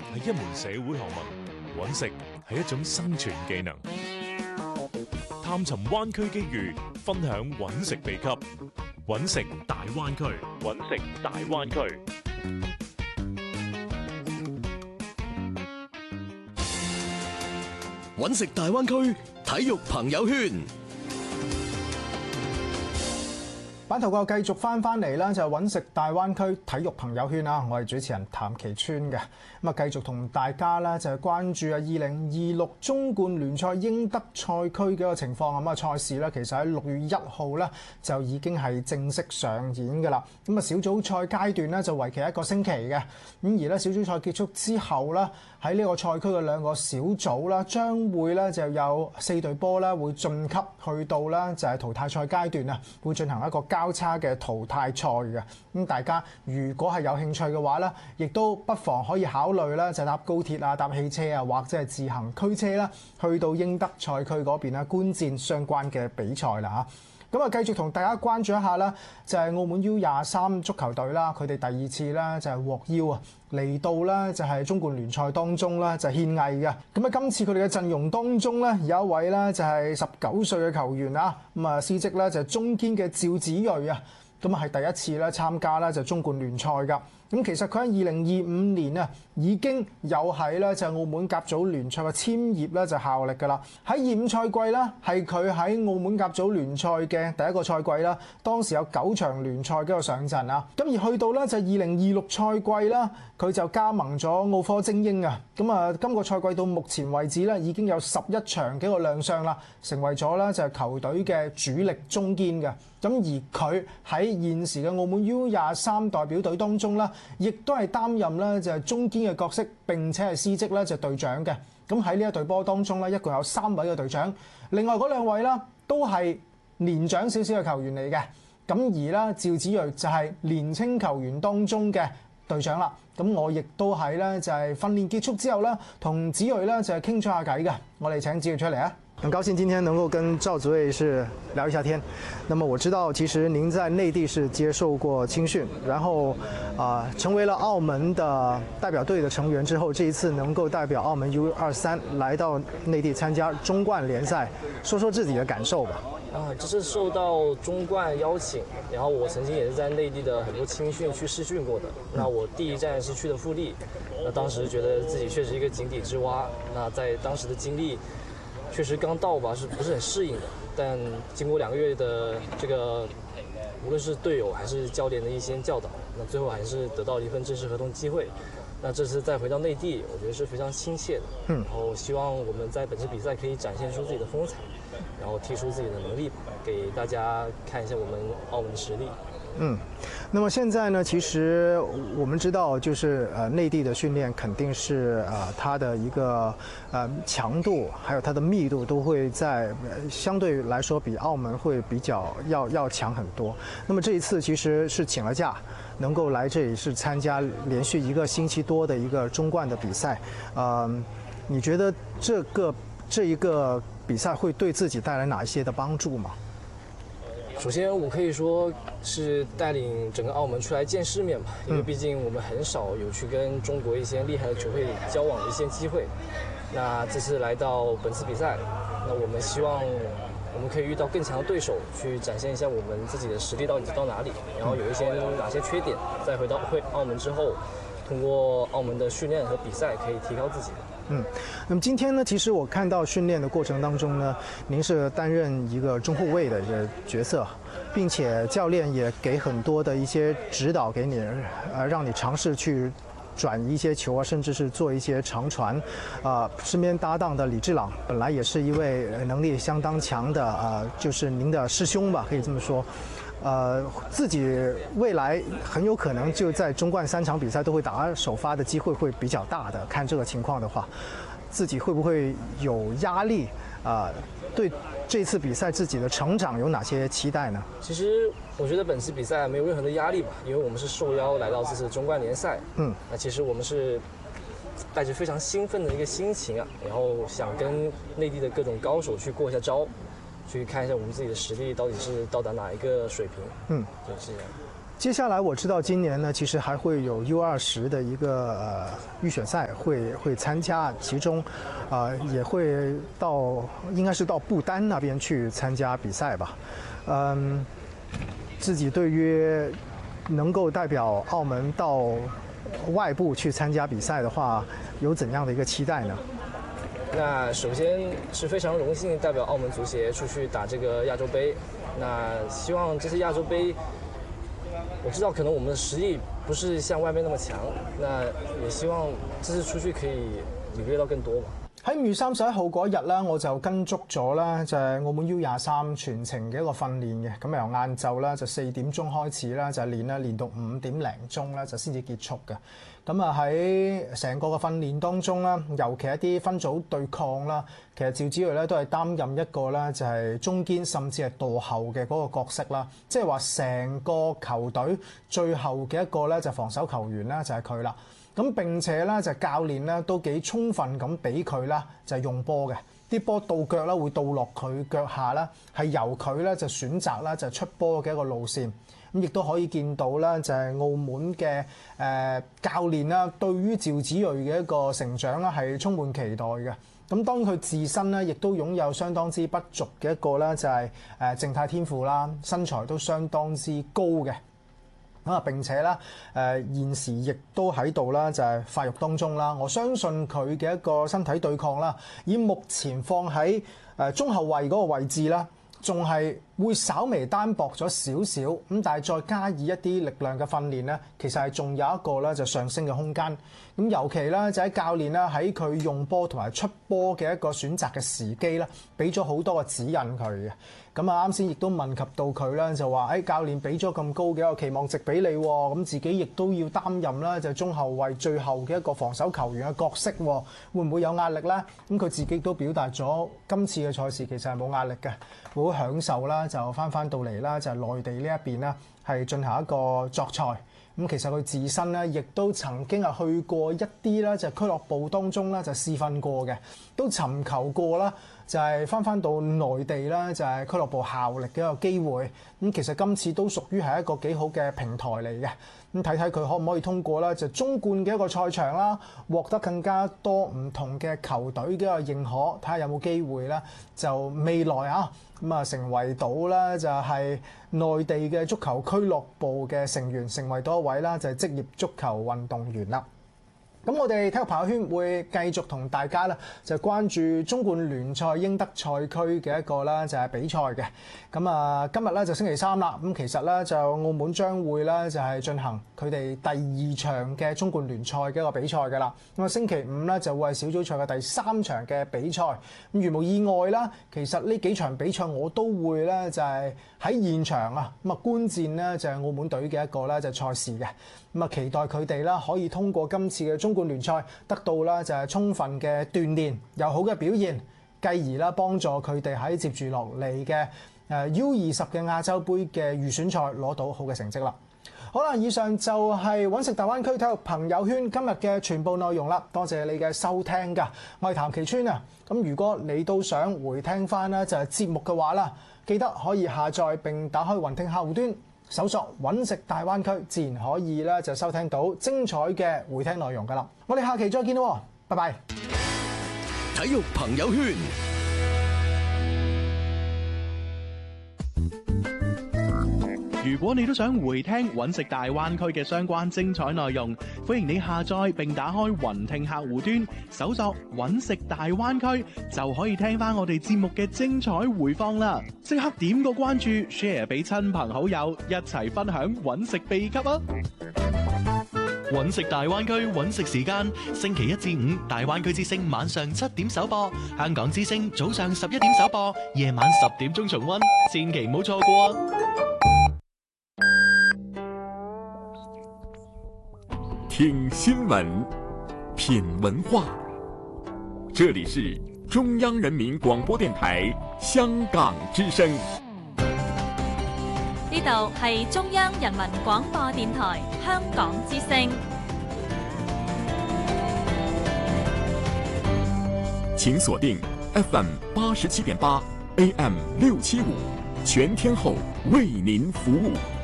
係一門社會學問，揾食係一種生存技能。探尋灣區機遇，分享揾食秘笈，揾食大灣區，揾食大灣區。 揾食大灣區體育朋友圈。 版頭個繼續翻嚟啦，就係揾食大灣區體育朋友圈啦。我係主持人譚其川嘅，咁啊繼續同大家咧就係關注2026中冠聯賽英德賽區嘅一個情況。咁啊賽事咧其實喺6月1號咧就已經係正式上演㗎啦。咁啊小組賽階段咧就為期1個星期嘅，咁而咧小組賽結束之後咧喺呢個賽區嘅2個小組啦，將會咧就有4隊波咧會晉級去到咧就係淘汰賽階段啊，會進行一個交叉嘅淘汰賽嘅。咁大家如果係有興趣嘅話咧，亦都不妨可以考慮咧就搭高鐵啊、搭汽車啊，或者係自行驅車啦，去到英德賽區嗰邊啦，觀戰相關嘅比賽啦嚇。咁啊，繼續同大家關注一下啦，就係澳門 U23足球隊啦，佢哋第2次啦就係獲邀啊嚟到啦就係中冠聯賽當中啦就獻藝嘅。咁啊，今次佢哋嘅陣容當中咧有一位咧就係19歲嘅球員啊，咁啊司職咧就係中堅嘅趙子睿啊，咁啊係第一次咧參加咧就中冠聯賽㗎。咁其實佢喺2025年啊已經有喺咧就係澳門甲組聯賽嘅簽葉咧就效力㗎啦。喺25賽季啦，係佢喺澳門甲組聯賽嘅第1個賽季啦，當時有9場聯賽嗰度上陣啊。咁而去到咧就2026賽季啦，佢就加盟咗澳科精英啊。咁啊，今個賽季到目前為止咧已經有11場幾個亮相啦，成為咗咧就係球隊嘅主力中堅嘅。咁而佢喺現時嘅澳門 U23代表隊當中啦，亦都係擔任咧就係中堅嘅角色，並且係司職咧就係隊長嘅。咁喺呢一隊波當中咧，一共有3位嘅隊長，另外嗰2位啦都係年長少少嘅球員嚟嘅。咁而啦趙子睿就係年青球員當中嘅隊長啦。咁我亦都喺咧就係訓練結束之後啦，同子睿咧就係傾咗下偈嘅。我哋請子睿出嚟啊！很高興今天能夠跟趙子睿是聊一下天。那麼我知道其實您在內地是接受過青訓，然後成為了澳門的代表隊的成員之後，這一次能夠代表澳門 U23來到內地參加中冠聯賽，說說自己的感受吧。 這是受到中冠邀請，然後我曾經也是在內地的很多青訓去試訓過的。那我第一站是去的富力，那當時覺得自己確實一個井底之蛙。那在當時的經歷確實剛到吧，是不是很適應的？但經過2個月的這個，無論是隊友還是教練的一些教導，那最後還是得到了一份正式合同機會。那這次再回到內地，我覺得是非常親切的。然後希望我們在本次比賽可以展現出自己的風采，然後踢出自己的能力，給大家看一下我們澳門的實力。 那麼現在呢，其實我們知道，就是內地的訓練肯定是它的一個強度，還有它的密度都會在相對來說比澳門會比較要強很多。那麼這一次其實是請了假，能夠來這裡是參加連續1個星期多的一個中冠的比賽。你覺得這一個比賽會對自己帶來哪一些的幫助嗎？ 首先，我可以說是帶領整個澳門出來見世面吧，因為畢竟我們很少有去跟中國一些厲害的球會交往的一些機會。那這次來到本次比賽，那我們希望我們可以遇到更強的對手，去展現一下我們自己的實力到底到哪裡，然後有一些哪些缺點，再回到澳門之後，通過澳門的訓練和比賽可以提高自己。 那麼今天呢，其實我看到訓練的過程當中呢，您是擔任一個中後衛的一個角色，並且教練也給很多的一些指導給你，讓你嘗試去轉一些球啊，甚至是做一些長傳。身邊搭檔的李智朗本來也是一位能力相當強的就是您的師兄吧，可以這麼說。自己未來很有可能就在中冠3場比賽都會打首發的機會會比較大的。看這個情況的話，自己會不會有壓力？對這次比賽自己的成長有哪些期待呢？ 其實我覺得本次比賽沒有任何的壓力吧，因為我們是受邀來到這次中冠聯賽。那其實我們是帶着非常興奮的一個心情啊，然後想跟內地的各種高手去過一下招。去看一下我們自己的實力到底是到達哪一個水平。就是這樣。 接下來我知道今年呢，其實還會有 U20的一個預選賽會參加，其中也會應該是到不丹那邊去參加比賽吧。自己對於能夠代表澳門到外部去參加比賽的話，有怎樣的一個期待呢？ 那首先是非常榮幸代表澳門足協出去打這個亞洲盃。那希望這次亞洲盃，我知道可能我們的實力不是像外面那麼強，那也希望這次出去可以領略到更多吧。 喺5月31號嗰日咧，我就跟足咗啦，就係澳門 U23全程嘅一個訓練嘅。咁由晏晝咧就4點鐘開始啦，就練到5點零鐘咧就先至結束嘅。咁啊喺成個嘅訓練當中啦，尤其一啲分組對抗啦，其實趙子睿咧都係擔任一個咧就係中堅甚至係墮後嘅嗰個角色啦。即係話成個球隊最後嘅一個咧就防守球員咧就係佢啦。咁並且咧就教練咧都幾充分咁俾佢啦，就係用波嘅啲波到腳啦，會到落佢腳下啦，係由佢咧就選擇啦就出波嘅一個路線。咁亦都可以見到啦，就係澳門嘅教練啦，對於趙子睿嘅一個成長啦係充滿期待嘅。咁當佢自身咧亦都擁有相當之不俗嘅一個咧就係靜態天賦啦，身材都相當之高嘅。咁啊，並且咧，現時亦都喺度啦，就係發育當中啦。我相信佢嘅一個身體對抗啦，以目前放喺中後衞嗰個位置啦，仲係會稍微單薄咗少少。咁但係再加以一啲力量嘅訓練咧，其實係仲有一個咧就上升嘅空間。咁尤其咧就喺教練啦喺佢用波同埋出波嘅一個選擇嘅時機啦，俾咗好多嘅指引佢嘅。咁啊，啱先亦都問及到佢啦，就話誒教練俾咗咁高嘅一個期望值俾你，咁自己亦都要擔任啦，就中後衞最後嘅一個防守球員嘅角色，會唔會有壓力咧？咁佢自己都表達咗，今次嘅賽事其實係冇壓力嘅，會好享受啦，就翻到嚟啦，就係內地呢一邊啦，係進行一個作賽。咁其實佢自身咧，亦都曾經係去過一啲啦，就俱樂部當中咧就試訓過嘅，都尋求過啦，就係翻到內地啦，就係俱樂部效力嘅一個機會。咁其實今次都屬於係一個幾好嘅平台嚟嘅。咁睇睇佢可唔可以通過啦，就中冠嘅一個賽場啦，獲得更加多唔同嘅球隊嘅一個認可，睇下有冇機會啦，就未來啊咁啊成為到啦就係內地嘅足球俱樂部嘅成員，成為多一位啦就係職業足球運動員啦。咁我哋體育朋友圈會繼續同大家啦，就關注中冠聯賽英德賽區嘅一個啦，就係比賽嘅。咁啊，今日咧就星期3啦。咁其實咧就澳門將會咧就係進行佢哋第2場嘅中冠聯賽嘅一個比賽㗎啦。咁啊，星期5咧就會係小組賽嘅第3場嘅比賽。咁如無意外啦，其實呢幾場比賽我都會咧就係喺現場啊咁啊觀戰咧就係澳門隊嘅一個咧就賽事嘅。咁啊，期待佢哋啦可以通過今次嘅中冠聯賽得到啦就係充分嘅鍛鍊，有好嘅表現，繼而啦幫助佢哋喺接住落嚟嘅U20嘅亞洲盃嘅預選賽攞到好嘅成績啦。好啦，以上就係揾食大灣區體育朋友圈今日嘅全部內容啦。多謝你嘅收聽㗎，我係譚其川啊。咁如果你都想回聽翻啦就係節目嘅話啦，記得可以下載並打開雲聽客戶端。搜索揾食大灣區，自然可以咧就收聽到精彩嘅回聽內容㗎啦。我哋下期再見咯，拜拜。 體育朋友圈。 如果你都想回聽揾食大灣區嘅相關精彩內容，歡迎你下載並打開雲聽客戶端，搜索揾食大灣區，就可以聽翻我哋節目嘅精彩回放啦！即刻點個關注 ，share 俾親朋好友，一齊分享揾食秘笈啊！ 揾食大灣區揾食時間，星期1至5大灣區之聲晚上7點首播，香港之聲早上11點首播，夜晚10點鐘重溫，千祈唔好錯過啊！ 聽新聞，品文化，這裡是中央人民廣播電台香港之聲。 呢度係中央人民廣播電台香港之聲。 請鎖定 FM 87.8 AM 675，全天候為您服務。